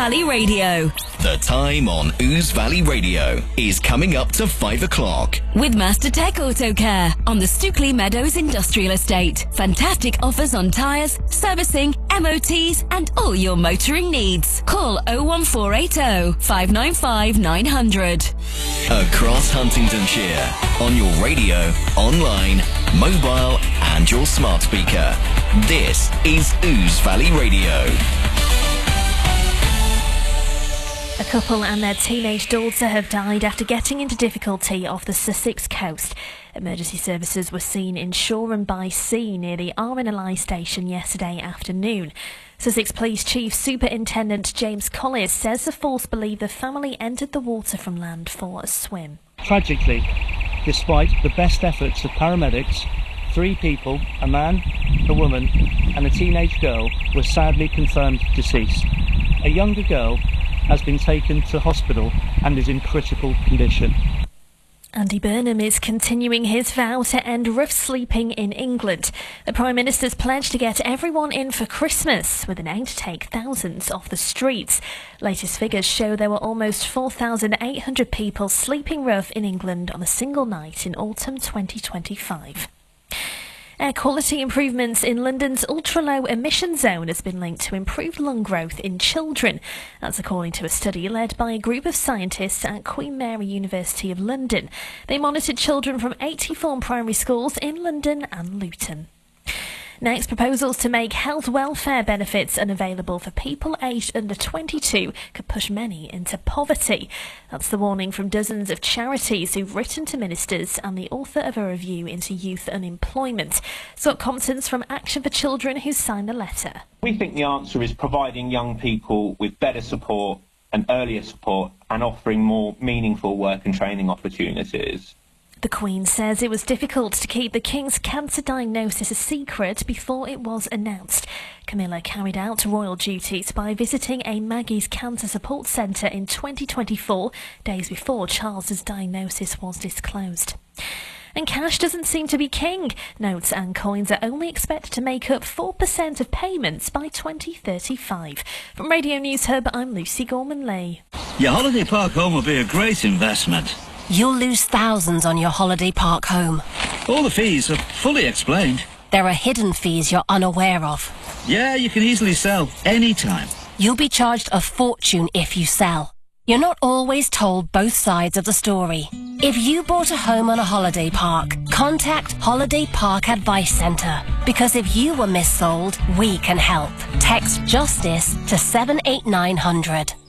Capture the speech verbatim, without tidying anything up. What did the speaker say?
Valley Radio. The time on Ouse Valley Radio is coming up to five o'clock. With Master Tech Auto Care on the Stookley Meadows Industrial Estate. Fantastic offers on tyres, servicing, M O Ts and all your motoring needs. Call oh one four eight oh, five nine five, nine hundred. Across Huntingdonshire, on your radio, online, mobile and your smart speaker. This is Ouse Valley Radio. A couple and their teenage daughter have died after getting into difficulty off the Sussex coast. Emergency services were seen in Shoreham by Sea near the R N L I station yesterday afternoon. Sussex Police Chief Superintendent James Collier says the force believe the family entered the water from land for a swim. Tragically, despite the best efforts of paramedics, three people, a man, a woman and a teenage girl, were sadly confirmed deceased. A younger girl has been taken to hospital and is in critical condition. Andy Burnham is continuing his vow to end rough sleeping in England. The Prime Minister's pledged to get everyone in for Christmas, with an aim to take thousands off the streets. Latest figures show there were almost four thousand eight hundred people sleeping rough in England on a single night in autumn twenty twenty-five. Air quality improvements in London's ultra-low emission zone has been linked to improved lung growth in children. That's according to a study led by a group of scientists at Queen Mary University of London. They monitored children from eighty-four primary schools in London and Luton. Next, proposals to make health welfare benefits unavailable for people aged under twenty-two could push many into poverty. That's the warning from dozens of charities who've written to ministers and the author of a review into youth unemployment. Scott Compton's from Action for Children, who signed the letter. We think the answer is providing young people with better support and earlier support and offering more meaningful work and training opportunities. The Queen says it was difficult to keep the King's cancer diagnosis a secret before it was announced. Camilla carried out royal duties by visiting a Maggie's Cancer Support Centre in twenty twenty-four, days before Charles's diagnosis was disclosed. And cash doesn't seem to be king. Notes and coins are only expected to make up four percent of payments by twenty thirty-five. From Radio News Hub, I'm Lucy Gorman-Lee. Your holiday park home will be a great investment. You'll lose thousands on your holiday park home. All the fees are fully explained. There are hidden fees you're unaware of. Yeah, you can easily sell any time. You'll be charged a fortune if you sell. You're not always told both sides of the story. If you bought a home on a holiday park, contact Holiday Park Advice Centre. Because if you were missold, we can help. Text JUSTICE to seven eight nine hundred.